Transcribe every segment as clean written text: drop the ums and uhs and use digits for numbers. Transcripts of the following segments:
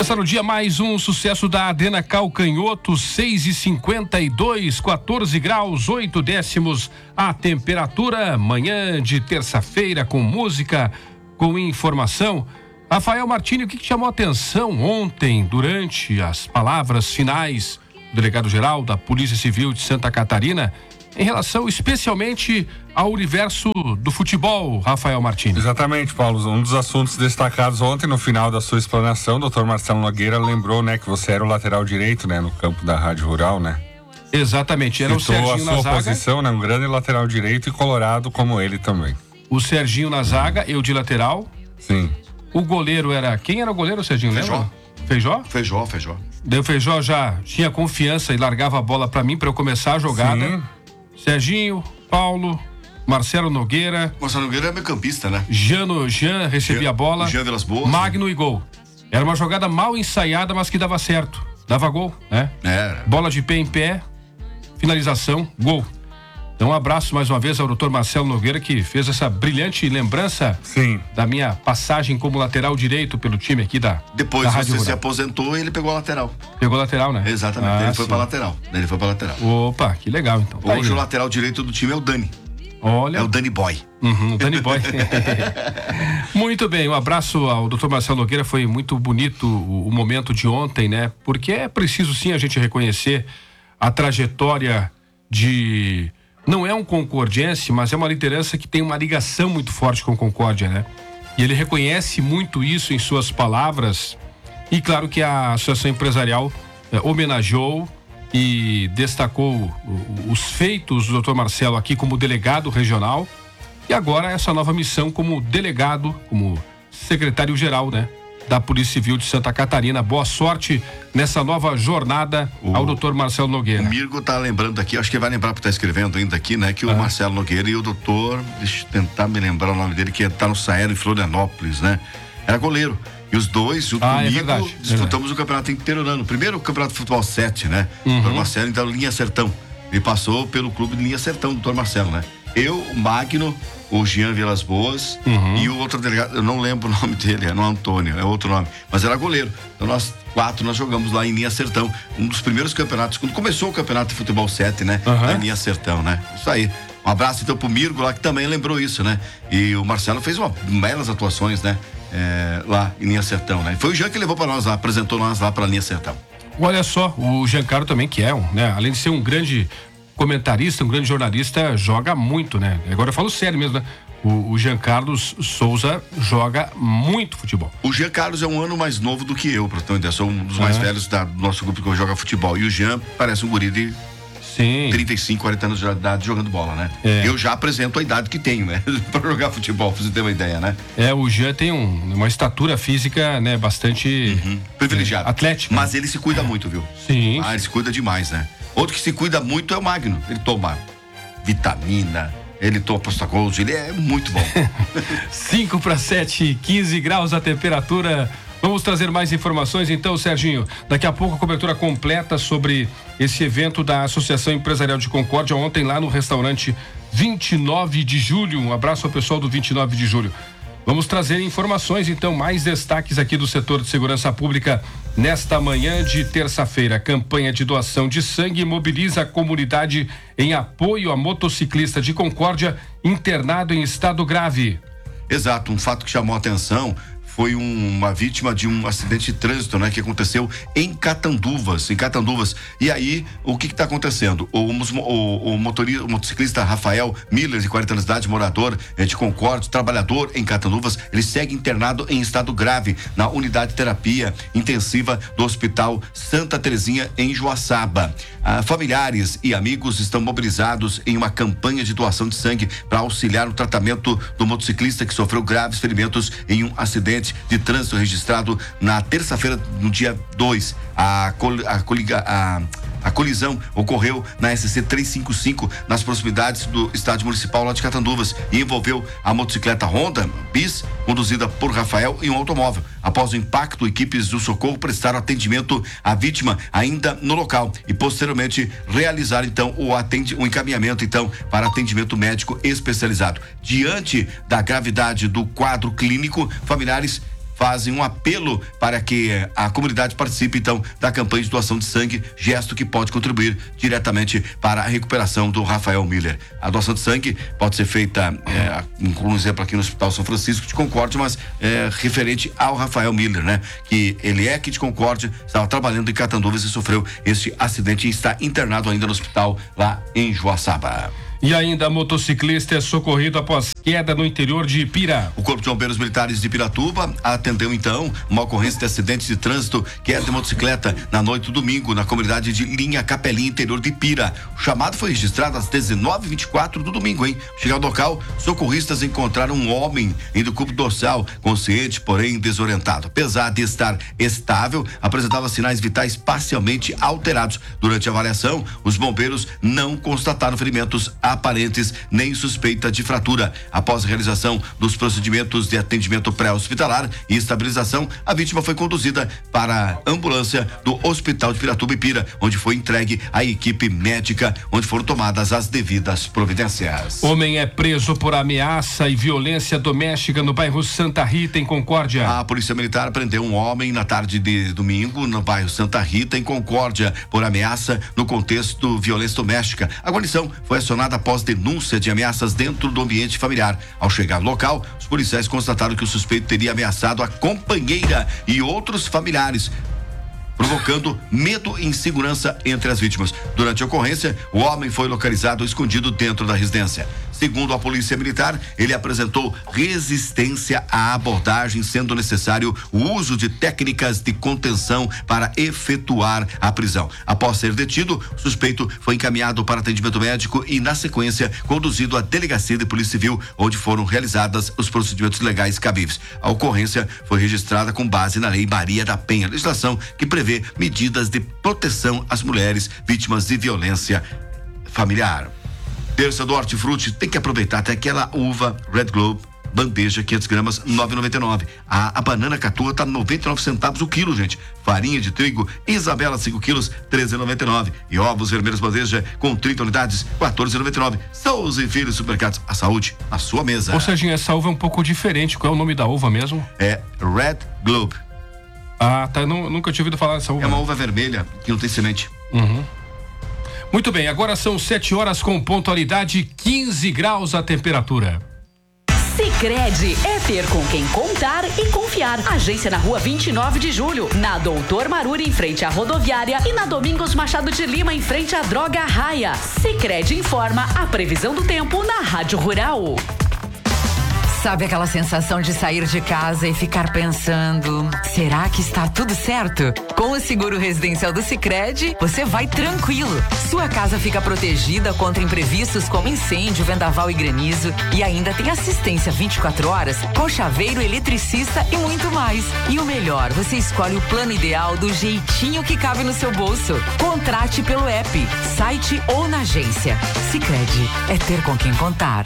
Começar o dia mais um sucesso da Adena Calcanhoto, 6h52, 14 graus, 8 décimos a temperatura, manhã de terça-feira com música, com informação. Rafael Martini, o que chamou a atenção ontem, durante as palavras finais do delegado-geral da Polícia Civil de Santa Catarina, em relação especialmente ao universo do futebol, Rafael Martini? Exatamente, Paulo. Um dos assuntos destacados ontem, no final da sua explanação, o doutor Marcelo Nogueira lembrou, que você era o lateral direito, no campo da Rádio Rural, Exatamente, era Citou o Serginho na a sua zaga. posição, um grande lateral direito e colorado como ele também. O Serginho na zaga, eu de lateral. Sim. O goleiro era... Quem era o goleiro, Serginho? Feijó. Lembra? Feijó. Daí o Feijó já tinha confiança e largava a bola pra mim, pra eu começar a jogada. Sim. Serginho, Paulo, Marcelo Nogueira. Marcelo Nogueira é meio campista, né? Jean recebia a bola. Jean Vilas Boas. Magno e gol. Era uma jogada mal ensaiada, mas que dava certo. Dava gol, né? Era. Bola de pé em pé, finalização, gol. Então um abraço mais uma vez ao doutor Marcelo Nogueira, que fez essa brilhante lembrança. Sim. Da minha passagem como lateral direito pelo time aqui da Depois da Rádio você se Rural. aposentou e ele pegou a lateral. Pegou lateral, né? Exatamente, ele foi sim. pra lateral. Opa, que legal então. Tá Hoje aí. o lateral direito do time é o Dani. Olha. É o Dani Boy. O Dani Boy. Muito bem, um abraço ao doutor Marcelo Nogueira. Foi muito bonito o momento de ontem, né? Porque é preciso sim a gente reconhecer a trajetória de... Não é um concordiense, mas é uma liderança que tem uma ligação muito forte com Concórdia, né? E ele reconhece muito isso em suas palavras. E claro que a Associação Empresarial homenageou e destacou os feitos do Dr. Marcelo aqui como delegado regional e agora essa nova missão como delegado, como secretário-geral, né, da Polícia Civil de Santa Catarina. Boa sorte nessa nova jornada ao Dr. Marcelo Nogueira. O Mirgo tá lembrando aqui, acho que vai lembrar porque tá escrevendo ainda aqui, que o Marcelo Nogueira e o doutor, deixa eu tentar me lembrar o nome dele, que tá no Saero em Florianópolis, né? Era goleiro. E os dois, junto comigo, disputamos o campeonato interiorano. Primeiro o campeonato de futebol 7, né? O doutor Marcelo, então, Linha Sertão. Ele passou pelo clube de Linha Sertão, doutor Marcelo, né? Eu, o Magno, o Jean Vilas Boas e o outro delegado, eu não lembro o nome dele, não é Antônio, é outro nome, mas era goleiro. Então nós jogamos lá em Linha Sertão, um dos primeiros campeonatos, quando começou o campeonato de futebol 7, né? Lá em Linha Sertão, né? Isso aí. Um abraço então pro Mirgo lá, que também lembrou isso, né? E o Marcelo fez belas atuações, né? Lá em Linha Sertão, né? Foi o Jean que levou para nós lá, apresentou nós lá pra Linha Sertão. Olha só, o Giancarlo também, que é além de ser um grande comentarista, um grande jornalista, joga muito, né? Agora eu falo sério mesmo, né? O Jean Carlos Souza joga muito futebol. O Jean Carlos é um ano mais novo do que eu, pra ter uma ideia. Sou um dos mais velhos do nosso grupo que joga futebol. E o Jean parece um guri de 35, 40 anos de idade jogando bola, né? Eu já apresento a idade que tenho, né? Pra jogar futebol, pra você ter uma ideia, né? O Jean tem uma estatura física, né? Bastante privilegiada. Atlética. Mas ele se cuida muito, viu? Sim. Ele se cuida demais, né? Outro que se cuida muito é o Magno. Ele toma vitamina, ele toma Postagold, ele é muito bom. 5:07, 15 graus a temperatura. Vamos trazer mais informações então, Serginho. Daqui a pouco a cobertura completa sobre esse evento da Associação Empresarial de Concórdia ontem lá no restaurante 29 de Julho. Um abraço ao pessoal do 29 de Julho. Vamos trazer informações, então, mais destaques aqui do setor de segurança pública nesta manhã de terça-feira. Campanha de doação de sangue mobiliza a comunidade em apoio a motociclista de Concórdia internado em estado grave. Exato, um fato que chamou a atenção foi uma vítima de um acidente de trânsito, né? Que aconteceu em Catanduvas. E aí, o que está acontecendo? O motociclista Rafael Miller, de 40 anos de idade, morador de Concórdia, trabalhador em Catanduvas, ele segue internado em estado grave na unidade de terapia intensiva do Hospital Santa Terezinha, em Joaçaba. Familiares e amigos estão mobilizados em uma campanha de doação de sangue para auxiliar no tratamento do motociclista que sofreu graves ferimentos em um acidente de trânsito registrado na terça-feira, no dia 2. A colisão ocorreu na SC 355, nas proximidades do estádio municipal lá de Catanduvas, e envolveu a motocicleta Honda Bis, conduzida por Rafael, e um automóvel. Após o impacto, equipes do socorro prestaram atendimento à vítima ainda no local e posteriormente realizaram então o encaminhamento então para atendimento médico especializado. Diante da gravidade do quadro clínico, familiares fazem um apelo para que a comunidade participe, então, da campanha de doação de sangue, gesto que pode contribuir diretamente para a recuperação do Rafael Miller. A doação de sangue pode ser feita, um exemplo aqui no Hospital São Francisco de Concórdia, mas referente ao Rafael Miller, né? Que ele é aqui de Concórdia, estava trabalhando em Catanduvas e sofreu este acidente e está internado ainda no hospital lá em Joaçaba. E ainda motociclista é socorrido após queda no interior de Ipira. O Corpo de Bombeiros Militares de Piratuba atendeu então uma ocorrência de acidente de trânsito, queda de motocicleta na noite do domingo na comunidade de Linha Capelinha, interior de Ipira. O chamado foi registrado às 19h24 do domingo, hein? Chegando ao local, socorristas encontraram um homem indo cubo dorsal, consciente, porém desorientado. Apesar de estar estável, apresentava sinais vitais parcialmente alterados. Durante a avaliação, os bombeiros não constataram ferimentos aparentes nem suspeita de fratura. Após a realização dos procedimentos de atendimento pré-hospitalar e estabilização, a vítima foi conduzida para a ambulância do Hospital de Piratuba e Pira, onde foi entregue à equipe médica, onde foram tomadas as devidas providências. Homem é preso por ameaça e violência doméstica no bairro Santa Rita, em Concórdia. A Polícia Militar prendeu um homem na tarde de domingo no bairro Santa Rita, em Concórdia, por ameaça no contexto de violência doméstica. A guarnição foi acionada após denúncia de ameaças dentro do ambiente familiar. Ao chegar no local, os policiais constataram que o suspeito teria ameaçado a companheira e outros familiares, provocando medo e insegurança entre as vítimas. Durante a ocorrência, o homem foi localizado escondido dentro da residência. Segundo a Polícia Militar, ele apresentou resistência à abordagem, sendo necessário o uso de técnicas de contenção para efetuar a prisão. Após ser detido, o suspeito foi encaminhado para atendimento médico e, na sequência, conduzido à Delegacia de Polícia Civil, onde foram realizadas os procedimentos legais cabíveis. A ocorrência foi registrada com base na Lei Maria da Penha, legislação que prevê medidas de proteção às mulheres vítimas de violência familiar. Terça do Hortifruti, tem que aproveitar até aquela uva Red Globe, bandeja 500 gramas, 9,99. A banana catua tá 99 centavos o quilo, gente. Farinha de trigo Isabela 5 quilos, 13,99. E ovos vermelhos bandeja com 30 unidades, 14,99. Souza e Filhos Supermercados, a saúde na sua mesa. Ou seja, essa uva é um pouco diferente. Qual é o nome da uva mesmo? É Red Globe. Ah, tá. Nunca tinha ouvido falar dessa uva. É uma uva vermelha que não tem semente. Uhum. Muito bem, agora são 7 horas com pontualidade, 15 graus a temperatura. Sicredi é ter com quem contar e confiar. Agência na Rua 29 de Julho, na Doutor Maruri, em frente à rodoviária, e na Domingos Machado de Lima, em frente à Droga Raia. Sicredi informa a previsão do tempo na Rádio Rural. Sabe aquela sensação de sair de casa e ficar pensando, será que está tudo certo? Com o seguro residencial do Sicredi, você vai tranquilo. Sua casa fica protegida contra imprevistos como incêndio, vendaval e granizo, e ainda tem assistência 24 horas, com chaveiro, eletricista e muito mais. E o melhor, você escolhe o plano ideal do jeitinho que cabe no seu bolso. Contrate pelo app, site ou na agência. Sicredi é ter com quem contar.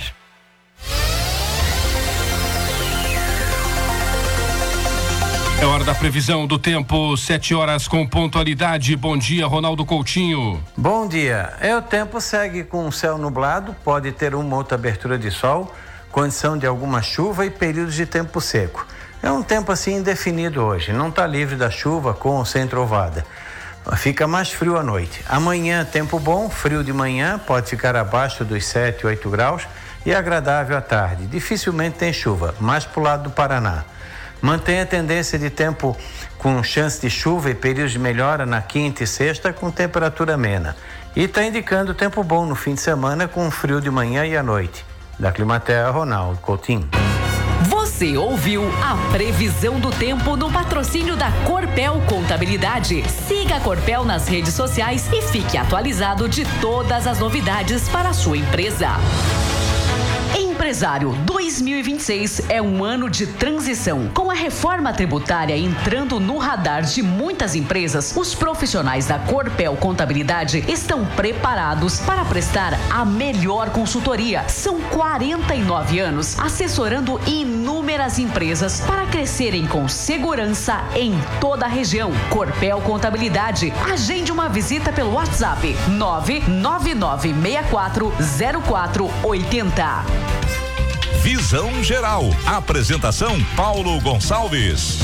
É hora da previsão do tempo, 7 horas com pontualidade. Bom dia, Ronaldo Coutinho. Bom dia. O tempo segue com o céu nublado, pode ter uma outra abertura de sol, condição de alguma chuva e períodos de tempo seco. É um tempo assim indefinido hoje, não está livre da chuva com ou sem trovada. Fica mais frio à noite. Amanhã, tempo bom, frio de manhã, pode ficar abaixo dos 7, 8 graus e agradável à tarde. Dificilmente tem chuva, mais para o lado do Paraná. Mantém a tendência de tempo com chance de chuva e períodos de melhora na quinta e sexta com temperatura amena. E está indicando tempo bom no fim de semana com frio de manhã e à noite. Da Climaterra, Ronaldo Coutinho. Você ouviu a previsão do tempo no patrocínio da Corpel Contabilidade. Siga a Corpel nas redes sociais e fique atualizado de todas as novidades para a sua empresa. Empresário, 2026 é um ano de transição. Com a reforma tributária entrando no radar de muitas empresas, os profissionais da Corpel Contabilidade estão preparados para prestar a melhor consultoria. São 49 anos assessorando inúmeras empresas para crescerem com segurança em toda a região. Corpel Contabilidade. Agende uma visita pelo WhatsApp 999640480. Visão Geral. Apresentação Paulo Gonçalves.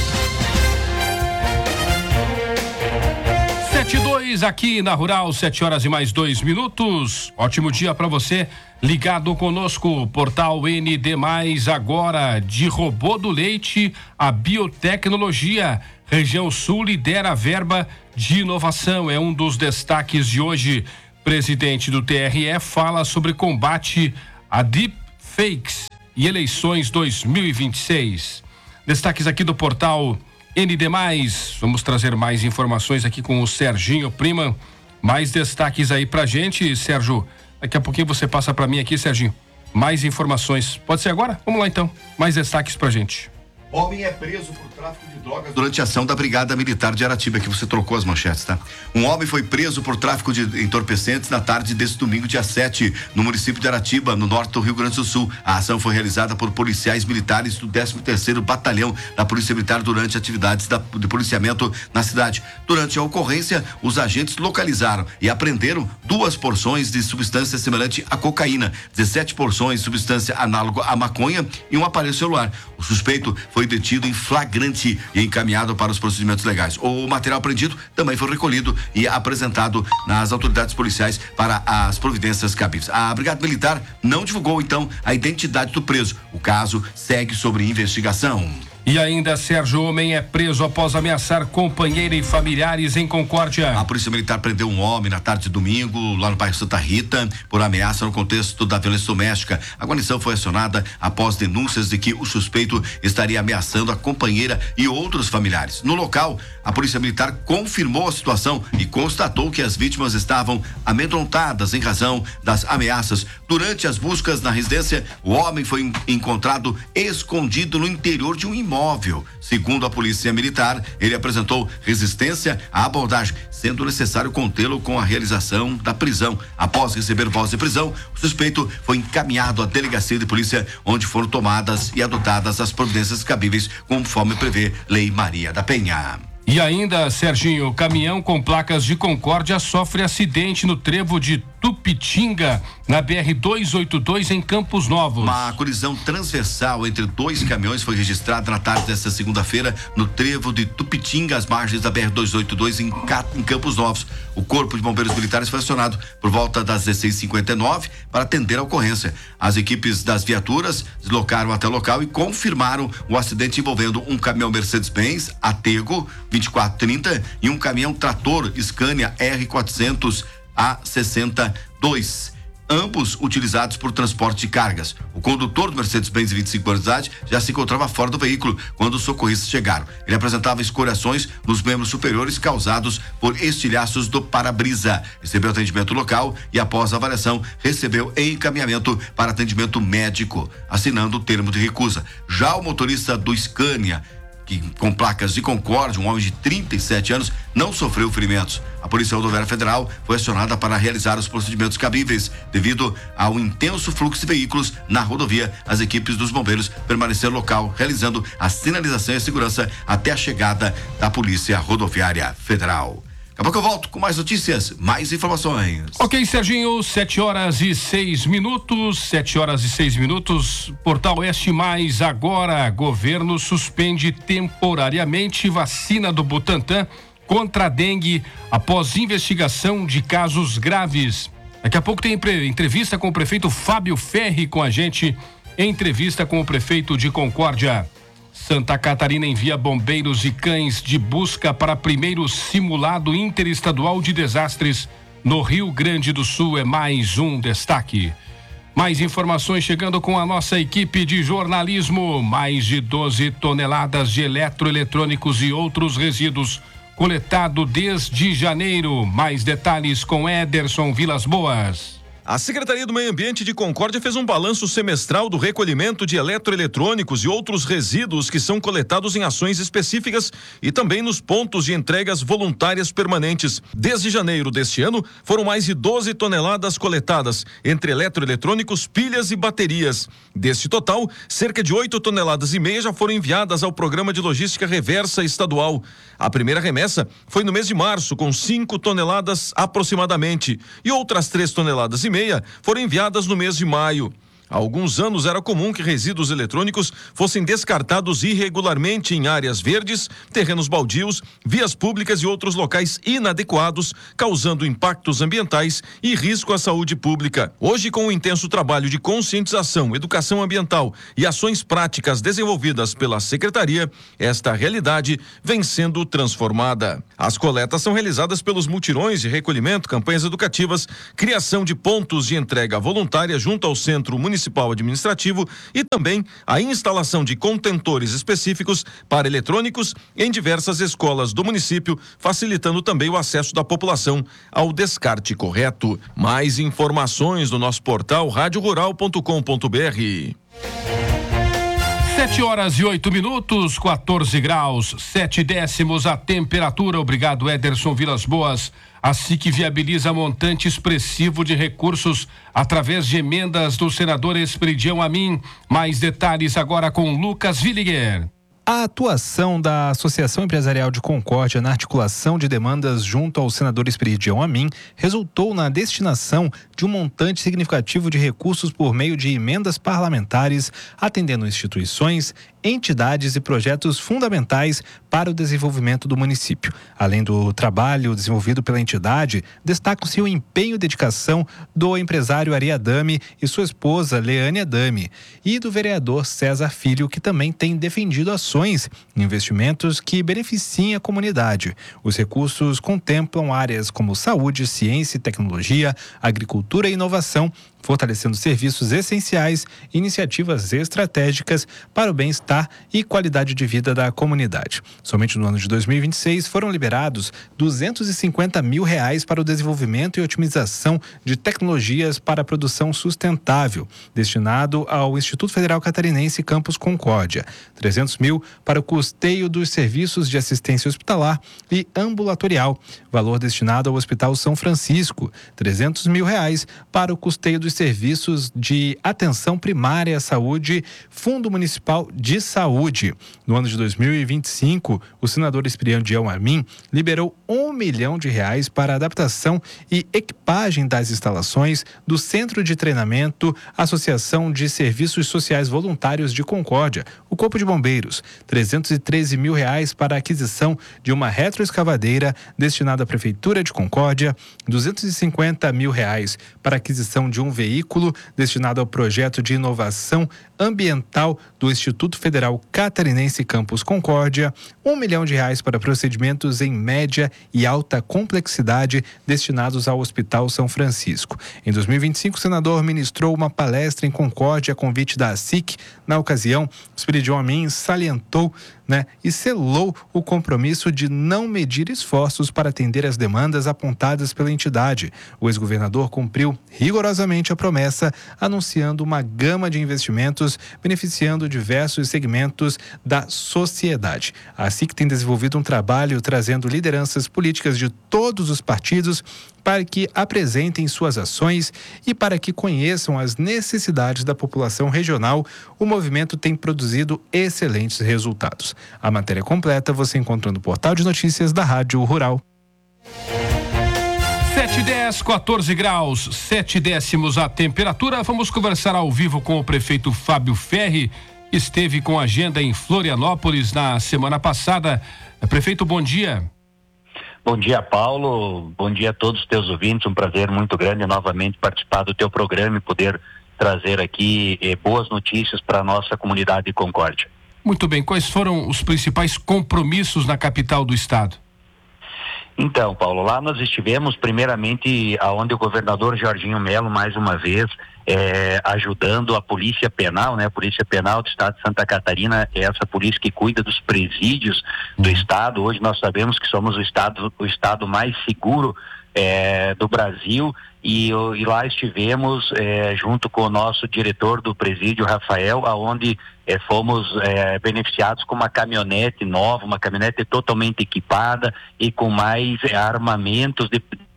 7:02 aqui na Rural, 7h mais 2 minutos. Ótimo dia para você, ligado conosco. Portal ND+, agora de robô do leite a biotecnologia. Região Sul lidera a verba de inovação, é um dos destaques de hoje. Presidente do TRE fala sobre combate a deepfakes e eleições 2026. Destaques aqui do portal ND+, vamos trazer mais informações aqui com o Serginho Prima. Mais destaques aí pra gente, Sérgio. Daqui a pouquinho você passa pra mim aqui, Serginho. Mais informações. Pode ser agora? Vamos lá então. Mais destaques pra gente. Homem é preso por tráfico de drogas durante a ação da Brigada Militar de Aratiba, que você trocou as manchetes, tá? Um homem foi preso por tráfico de entorpecentes na tarde desse domingo, dia 7, no município de Aratiba, no norte do Rio Grande do Sul. A ação foi realizada por policiais militares do 13º Batalhão da Polícia Militar durante atividades de policiamento na cidade. Durante a ocorrência, os agentes localizaram e apreenderam 2 porções de substância semelhante à cocaína, 17 porções de substância análoga à maconha e um aparelho celular. O suspeito foi detido em flagrante e encaminhado para os procedimentos legais. O material apreendido também foi recolhido e apresentado nas autoridades policiais para as providências cabíveis. A Brigada Militar não divulgou, então, a identidade do preso. O caso segue sob investigação. E ainda, Sérgio, homem é preso após ameaçar companheira e familiares em Concórdia. A Polícia Militar prendeu um homem na tarde de domingo, lá no bairro Santa Rita, por ameaça no contexto da violência doméstica. A guarnição foi acionada após denúncias de que o suspeito estaria ameaçando a companheira e outros familiares. No local, a Polícia Militar confirmou a situação e constatou que as vítimas estavam amedrontadas em razão das ameaças. Durante as buscas na residência, o homem foi encontrado escondido no interior de um imóvel. Segundo a Polícia Militar, ele apresentou resistência à abordagem, sendo necessário contê-lo com a realização da prisão. Após receber voz de prisão, o suspeito foi encaminhado à delegacia de polícia, onde foram tomadas e adotadas as providências cabíveis, conforme prevê Lei Maria da Penha. E ainda, Serginho, caminhão com placas de Concórdia sofre acidente no trevo de Tupitinga, na BR-282 em Campos Novos. Uma colisão transversal entre 2 caminhões foi registrada na tarde desta segunda-feira no trevo de Tupitinga, às margens da BR-282 em Campos Novos. O Corpo de Bombeiros Militares foi acionado por volta das 16h59 para atender a ocorrência. As equipes das viaturas deslocaram até o local e confirmaram o acidente envolvendo um caminhão Mercedes-Benz Atego 2430 e um caminhão trator Scania R400 A62, ambos utilizados por transporte de cargas. O condutor do Mercedes-Benz, de 25 anos de idade, já se encontrava fora do veículo quando os socorristas chegaram. Ele apresentava escoriações nos membros superiores causados por estilhaços do para-brisa. Recebeu atendimento local e, após a avaliação, recebeu encaminhamento para atendimento médico, assinando o termo de recusa. Já o motorista do Scania, com placas de Concórdia, um homem de 37 anos, não sofreu ferimentos. A Polícia Rodoviária Federal foi acionada para realizar os procedimentos cabíveis. Devido ao intenso fluxo de veículos na rodovia, as equipes dos bombeiros permaneceram no local, realizando a sinalização e a segurança até a chegada da Polícia Rodoviária Federal. Daqui a pouco eu volto com mais notícias, mais informações. Ok, Serginho, 7h06. 7h06. Portal Oeste Mais agora. Governo suspende temporariamente vacina do Butantan contra a dengue após investigação de casos graves. Daqui a pouco tem entrevista com o prefeito Fábio Ferri com a gente. Entrevista com o prefeito de Concórdia. Santa Catarina envia bombeiros e cães de busca para primeiro simulado interestadual de desastres no Rio Grande do Sul. É mais um destaque. Mais informações chegando com a nossa equipe de jornalismo. Mais de 12 toneladas de eletroeletrônicos e outros resíduos coletado desde janeiro. Mais detalhes com Ederson Vilas Boas. A Secretaria do Meio Ambiente de Concórdia fez um balanço semestral do recolhimento de eletroeletrônicos e outros resíduos que são coletados em ações específicas e também nos pontos de entregas voluntárias permanentes. Desde janeiro deste ano, foram mais de 12 toneladas coletadas, entre eletroeletrônicos, pilhas e baterias. Deste total, cerca de 8,5 toneladas já foram enviadas ao Programa de Logística Reversa Estadual. A primeira remessa foi no mês de março, com 5 toneladas aproximadamente, e outras 3,5 toneladas foram enviadas no mês de maio. Há alguns anos era comum que resíduos eletrônicos fossem descartados irregularmente em áreas verdes, terrenos baldios, vias públicas e outros locais inadequados, causando impactos ambientais e risco à saúde pública. Hoje, com o intenso trabalho de conscientização, educação ambiental e ações práticas desenvolvidas pela Secretaria, esta realidade vem sendo transformada. As coletas são realizadas pelos mutirões de recolhimento, campanhas educativas, criação de pontos de entrega voluntária junto ao Centro Municipal Administrativo e também a instalação de contentores específicos para eletrônicos em diversas escolas do município, facilitando também o acesso da população ao descarte correto. Mais informações no nosso portal radiorural.com.br. 7h08, 14 graus, 7 décimos a temperatura. Obrigado, Ederson Vilas Boas. A SIC viabiliza montante expressivo de recursos através de emendas do senador Esperidião Amin. Mais detalhes agora com Lucas Villiger. A atuação da Associação Empresarial de Concórdia na articulação de demandas junto ao senador Esperidião Amin resultou na destinação de um montante significativo de recursos por meio de emendas parlamentares, atendendo instituições, entidades e projetos fundamentais para o desenvolvimento do município. Além do trabalho desenvolvido pela entidade, destaca-se o empenho e dedicação do empresário Ari Adami e sua esposa Leane Adami e do vereador César Filho, que também tem defendido ações e investimentos que beneficiem a comunidade. Os recursos contemplam áreas como saúde, ciência e tecnologia, agricultura e inovação, fortalecendo serviços essenciais e iniciativas estratégicas para o bem-estar e qualidade de vida da comunidade. Somente no ano de 2026 foram liberados R$250 mil para o desenvolvimento e otimização de tecnologias para a produção sustentável, destinado ao Instituto Federal Catarinense Campus Concórdia, 300 mil para o custeio dos serviços de assistência hospitalar e ambulatorial, valor destinado ao Hospital São Francisco, 300 mil para o custeio dos serviços de atenção primária à saúde, Fundo Municipal de Saúde. No ano de 2025, o senador Esperidião Amin liberou R$1 milhão para a adaptação e equipagem das instalações do Centro de Treinamento Associação de Serviços Sociais Voluntários de Concórdia, o Corpo de Bombeiros, R$313 mil para a aquisição de uma retroescavadeira destinada à Prefeitura de Concórdia, R$250 mil para a aquisição de um veículo destinado ao projeto de inovação ambiental do Instituto Federal Catarinense Campus Concórdia, R$1 milhão para procedimentos em média e alta complexidade destinados ao Hospital São Francisco. Em 2025, o senador ministrou uma palestra em Concórdia a convite da SIC. Na ocasião, Esperidião Amin salientou e selou o compromisso de não medir esforços para atender as demandas apontadas pela entidade. O ex-governador cumpriu rigorosamente a promessa, anunciando uma gama de investimentos beneficiando diversos segmentos da sociedade. A SIC tem desenvolvido um trabalho trazendo lideranças políticas de todos os partidos para que apresentem suas ações e para que conheçam as necessidades da população regional. O movimento tem produzido excelentes resultados. A matéria completa você encontra no portal de notícias da Rádio Rural. 7h10, 14 graus, 7 décimos a temperatura. Vamos conversar ao vivo com o prefeito Fábio Ferri, que esteve com agenda em Florianópolis na semana passada. Prefeito, bom dia. Bom dia, Paulo. Bom dia a todos os teus ouvintes. Um prazer muito grande novamente participar do teu programa e poder trazer aqui boas notícias para a nossa comunidade de Concórdia. Muito bem. Quais foram os principais compromissos na capital do estado? Então, Paulo, lá nós estivemos primeiramente aonde o governador Jorginho Melo, mais uma vez, ajudando a Polícia Penal, né? A Polícia Penal do Estado de Santa Catarina é essa polícia que cuida dos presídios do estado. Hoje nós sabemos que somos o estado mais seguro do Brasil e lá estivemos junto com o nosso diretor do presídio, Rafael, aonde fomos beneficiados com uma caminhonete nova, uma caminhonete totalmente equipada e com mais armamentos de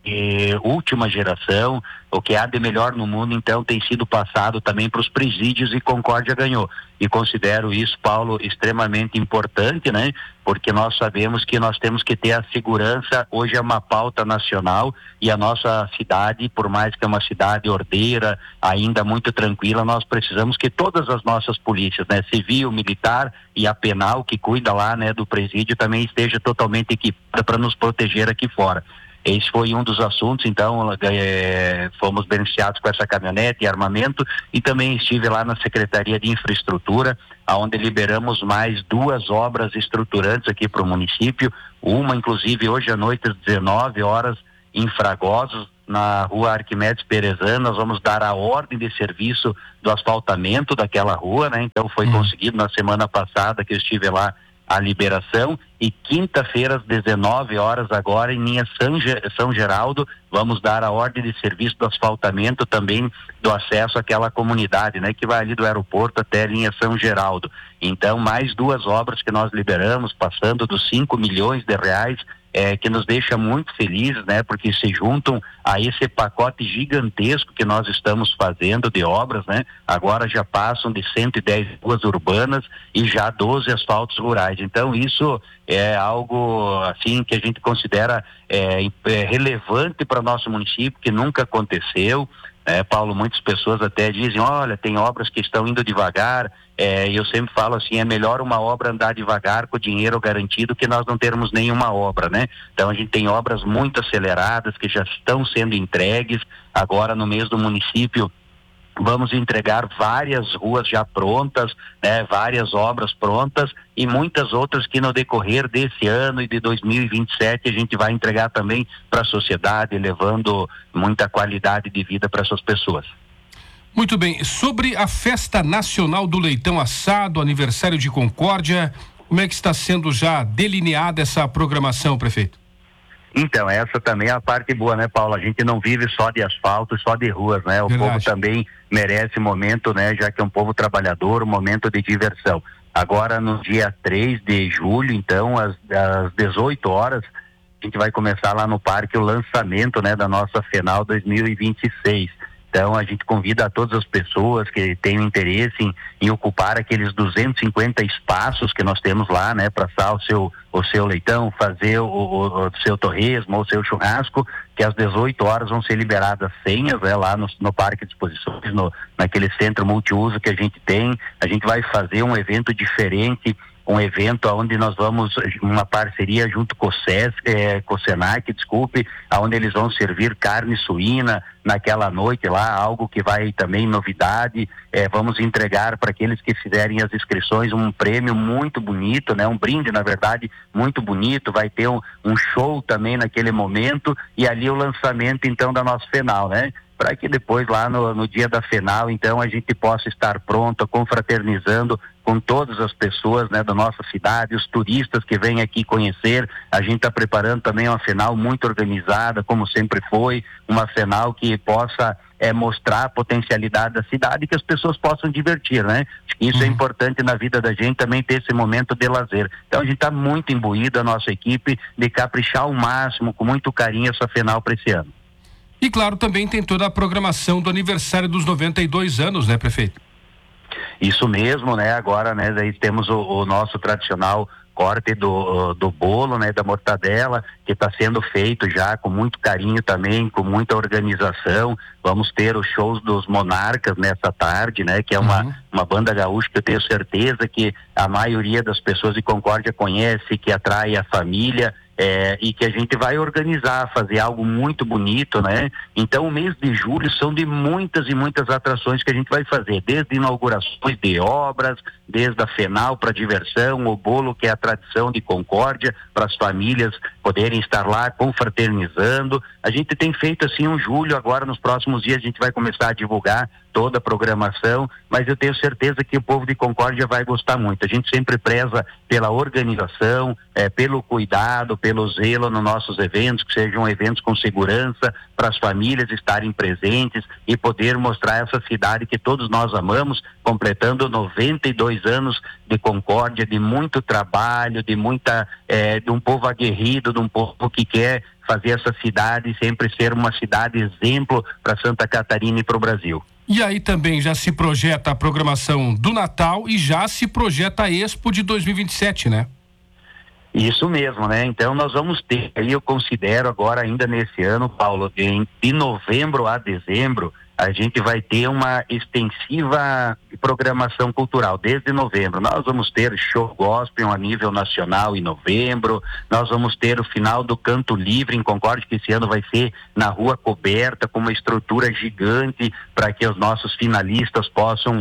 última geração, o que há de melhor no mundo, então, tem sido passado também para os presídios e Concórdia ganhou. E considero isso, Paulo, extremamente importante, né? Porque nós sabemos que nós temos que ter a segurança, hoje é uma pauta nacional e a nossa cidade, por mais que é uma cidade ordeira, ainda muito tranquila, nós precisamos que todas as nossas polícias, né? Civil, militar e a penal, que cuida lá, né, do presídio, também esteja totalmente equipada para nos proteger aqui fora. Esse foi um dos assuntos, então fomos beneficiados com essa caminhonete e armamento, e também estive lá na Secretaria de Infraestrutura, onde liberamos mais 2 obras estruturantes aqui para o município, uma inclusive hoje à noite às 19 horas em Fragosos, na rua Arquimedes Perezano. Nós vamos dar a ordem de serviço do asfaltamento daquela rua, né? Então foi conseguido na semana passada que eu estive lá a liberação, e quinta-feira às 19 horas agora em linha São Geraldo vamos dar a ordem de serviço do asfaltamento também do acesso àquela comunidade, né, que vai ali do aeroporto até a linha São Geraldo. Então mais 2 obras que nós liberamos, passando dos 5 milhões de reais, que nos deixa muito felizes, né, porque se juntam a esse pacote gigantesco que nós estamos fazendo de obras, né. Agora já passam de 110 ruas urbanas e já 12 asfaltos rurais. Então isso é algo assim que a gente considera relevante para nosso município, que nunca aconteceu. Paulo, muitas pessoas até dizem, olha, tem obras que estão indo devagar, e eu sempre falo assim, é melhor uma obra andar devagar com o dinheiro garantido que nós não termos nenhuma obra, né? Então a gente tem obras muito aceleradas que já estão sendo entregues. Agora no mês do município vamos entregar várias ruas já prontas, né, várias obras prontas, e muitas outras que no decorrer desse ano e de 2027 a gente vai entregar também para a sociedade, levando muita qualidade de vida para essas pessoas. Muito bem. Sobre a Festa Nacional do Leitão Assado, aniversário de Concórdia, como é que está sendo já delineada essa programação, prefeito? Então, essa também é a parte boa, né, Paulo? A gente não vive só de asfalto, só de ruas, né? O povo também merece momento, né? Já que é um povo trabalhador, um momento de diversão. Agora, no dia 3 de julho, então, às 18 horas, a gente vai começar lá no parque o lançamento, né, da nossa FENAL 2026. Então a gente convida a todas as pessoas que tenham interesse em ocupar aqueles 250 espaços que nós temos lá, né, para assar o seu leitão, fazer o seu torresmo, o seu churrasco, que às 18 horas vão ser liberadas senhas, né, lá no Parque de Exposições, naquele centro multiuso que a gente tem. A gente vai fazer um evento diferente, um evento onde nós vamos, uma parceria junto com o Senac, onde eles vão servir carne suína naquela noite lá, algo que vai também novidade. Vamos entregar para aqueles que fizerem as inscrições um prêmio muito bonito, né? Um brinde, na verdade, muito bonito. Vai ter um show também naquele momento, e ali o lançamento então da nossa FENAL, né? Para que depois lá no dia da FENAL, então, a gente possa estar pronto, confraternizando com todas as pessoas, né, da nossa cidade, os turistas que vêm aqui conhecer. A gente está preparando também uma FENAL muito organizada, como sempre foi, uma FENAL que possa mostrar a potencialidade da cidade e que as pessoas possam divertir, né? Isso é importante na vida da gente, também ter esse momento de lazer. Então a gente está muito imbuído, a nossa equipe, de caprichar ao máximo, com muito carinho, essa FENAL para esse ano. E claro, também tem toda a programação do aniversário dos 92 anos, né, prefeito? Isso mesmo, né? Agora, né, daí temos o nosso tradicional corte do bolo, né, da mortadela, que está sendo feito já com muito carinho também, com muita organização. Vamos ter os shows dos Monarcas nessa tarde, né, que é uma banda gaúcha que eu tenho certeza que a maioria das pessoas de Concórdia conhece, que atrai a família. E que a gente vai organizar, fazer algo muito bonito, né? Então o mês de julho são de muitas e muitas atrações que a gente vai fazer, desde inaugurações de obras, desde a FENAL para diversão, o bolo, que é a tradição de Concórdia, para as famílias poderem estar lá confraternizando. A gente tem feito assim um julho, agora nos próximos dias a gente vai começar a divulgar toda a programação, mas eu tenho certeza que o povo de Concórdia vai gostar muito. A gente sempre preza pela organização, pelo cuidado, pelo zelo nos nossos eventos, que sejam eventos com segurança, para as famílias estarem presentes e poder mostrar essa cidade que todos nós amamos, completando 92 anos de Concórdia, de muito trabalho, de um povo aguerrido, de um povo que quer fazer essa cidade sempre ser uma cidade exemplo para Santa Catarina e para o Brasil. E aí também já se projeta a programação do Natal e já se projeta a Expo de 2027, né? Isso mesmo, né? Então nós vamos ter, aí eu considero agora ainda nesse ano, Paulo, de novembro a dezembro, a gente vai ter uma extensiva programação cultural desde novembro. Nós vamos ter show gospel a nível nacional em novembro, nós vamos ter o final do Canto Livre em Concórdia, que esse ano vai ser na Rua Coberta, com uma estrutura gigante para que os nossos finalistas possam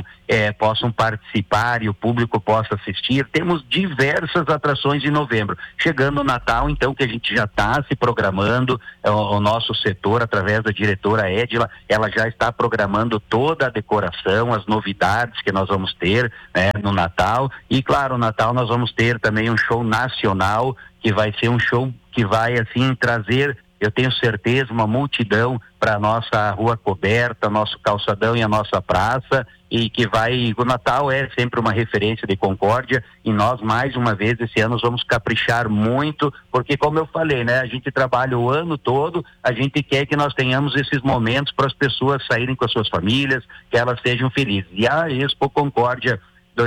participar e o público possa assistir. Temos diversas atrações em novembro. Chegando o Natal, então, que a gente já está se programando, o nosso setor, através da diretora Edila, ela já está programando toda a decoração, as novidades que nós vamos ter, né, no Natal. E claro, no Natal nós vamos ter também um show nacional, que vai ser um show que vai assim trazer, eu tenho certeza, uma multidão para a nossa Rua Coberta, nosso calçadão e a nossa praça, e que o Natal é sempre uma referência de Concórdia, e nós mais uma vez esse ano vamos caprichar muito, porque como eu falei, né, a gente trabalha o ano todo, a gente quer que nós tenhamos esses momentos para as pessoas saírem com as suas famílias, que elas sejam felizes. E a Expo Concórdia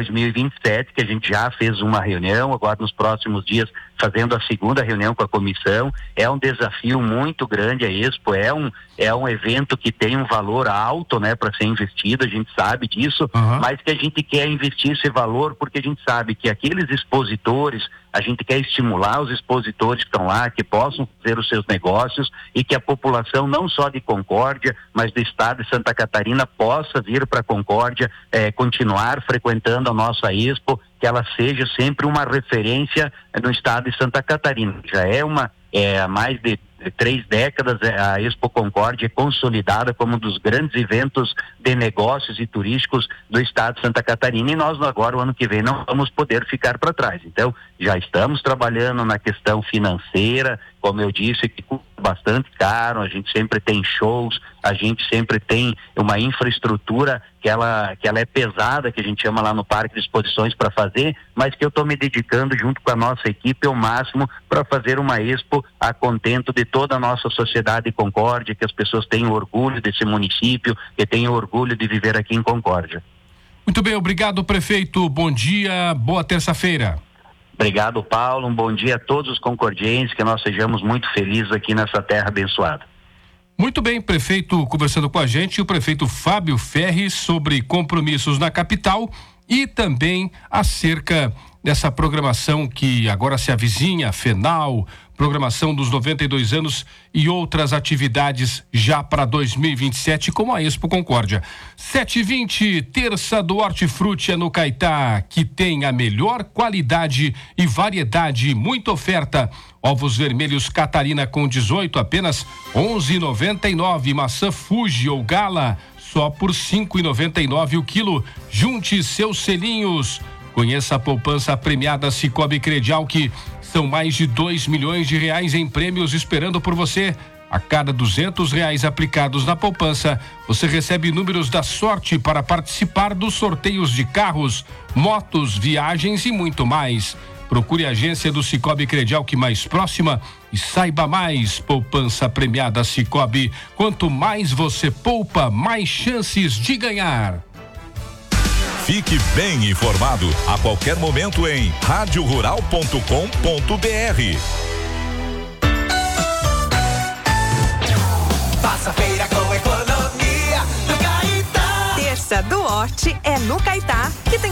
2027, que a gente já fez uma reunião, agora nos próximos dias fazendo a segunda reunião com a comissão, é um desafio muito grande. A Expo é um evento que tem um valor alto, né, para ser investido, a gente sabe disso, mas que a gente quer investir esse valor porque a gente sabe que aqueles expositores, a gente quer estimular os expositores que estão lá, que possam fazer os seus negócios, e que a população não só de Concórdia, mas do estado de Santa Catarina possa vir para Concórdia, continuar frequentando a nossa Expo, que ela seja sempre uma referência no estado de Santa Catarina. Já há mais de 3 décadas, a Expo Concórdia é consolidada como um dos grandes eventos de negócios e turísticos do estado de Santa Catarina, e nós agora, o ano que vem, não vamos poder ficar para trás. Então, já estamos trabalhando na questão financeira, como eu disse, que custa bastante caro, a gente sempre tem shows, a gente sempre tem uma infraestrutura que ela é pesada, que a gente chama lá no Parque de Exposições para fazer, mas que eu estou me dedicando junto com a nossa equipe ao máximo para fazer uma Expo a contento de toda a nossa sociedade de Concórdia, que as pessoas tenham orgulho desse município, que tenham orgulho de viver aqui em Concórdia. Muito bem, obrigado, prefeito. Bom dia, boa terça-feira. Obrigado, Paulo. Um bom dia a todos os concordienses, que nós sejamos muito felizes aqui nessa terra abençoada. Muito bem, prefeito conversando com a gente, o prefeito Fábio Ferri, sobre compromissos na capital e também acerca dessa programação que agora se avizinha, FENAL, programação dos 92 anos e outras atividades já para 2027, como a Expo Concórdia. 7h20, terça do Hortifruti no Caetá, que tem a melhor qualidade e variedade, muita oferta. Ovos vermelhos Catarina com 18, apenas 11,99. Maçã Fuji ou Gala, só por 5,99 o quilo. Junte seus selinhos. Conheça a poupança premiada Sicoob Credial, que são mais de 2 milhões de reais em prêmios esperando por você. A cada R$200 aplicados na poupança, você recebe números da sorte para participar dos sorteios de carros, motos, viagens e muito mais. Procure a agência do Sicoob Credial que mais próxima e saiba mais. Poupança premiada Sicoob. Quanto mais você poupa, mais chances de ganhar. Fique bem informado a qualquer momento em radiorural.com.br. Faça feira com economia no Caetá. Terça do Horti é no Caetá, que tem